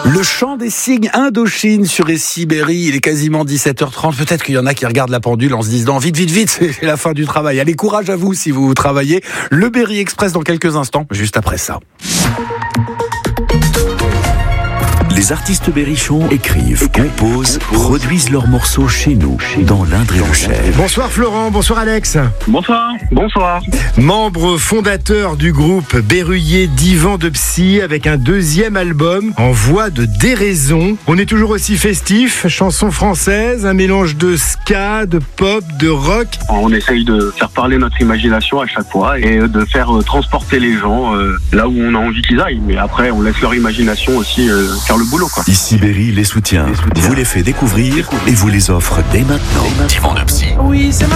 Le chant des cygnes Indochine sur Berry, il est quasiment 17h30. Peut-être qu'il y en a qui regardent la pendule en se disant vite, c'est la fin du travail. Allez, courage à vous si vous travaillez. Le Berry Express dans quelques instants, juste après ça. Les artistes berrichons écrivent, composent, produisent leurs morceaux chez nous, dans l'Indre-et-Lochère. Bonsoir Florent, bonsoir Alex. Bonsoir. Membre fondateur du groupe Berruyer Divan de Psy avec un deuxième album en voie de déraison. On est toujours aussi festif, chansons françaises, un mélange de ska, de pop, de rock. On essaye de faire parler notre imagination à chaque fois et de faire transporter les gens là où on a envie qu'ils aillent. Mais après, on laisse leur imagination aussi faire le boulot, quoi. Ici Berry les soutient, vous les fait découvrir et vous les offre dès maintenant. Divan de Psy. Oui, c'est